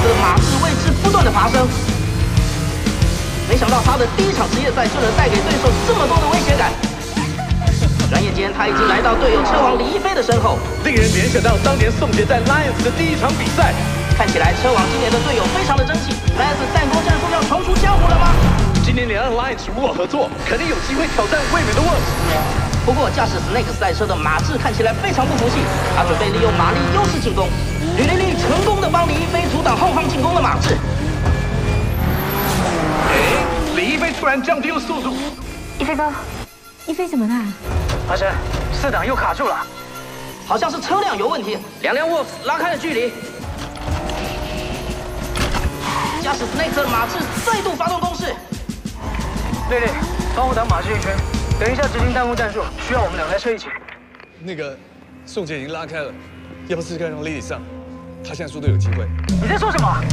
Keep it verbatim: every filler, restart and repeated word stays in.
Snake 的马志位置不断的爬升。没想到他的第一场职业赛就能带给对手这么多的威胁感。转眼间，他已经来到队友车王李一飞的身后， 令人联想到当年宋杰在 Lions 的第一场比赛。 看起来车王今年的队友非常的争气 ，Lions 战国战术要重出江湖了吗？ 今年两岸 Lions 如果合作，肯定有机会挑战卫冕的位置。 不过，驾驶 Snake 赛车的马志看起来非常不服气，他准备利用马力优势进攻。吕丽丽成功的帮李一飞阻挡后方进攻的马志。 哎，李一飞突然降低了速度。 一飞哥，一飞怎么了？ 阿生，四档又卡住了， 好像是车辆有问题。两辆 Wolf 拉开了距离。驾驶 Snake 的马志再度发动攻势。 丽丽，帮我挡马志一圈。等一下执行弹幕战术，需要我们两台车一起。 那个宋杰已经拉开了，要不试试看让 Lily 上？他现在速度有机会。 你在说什么？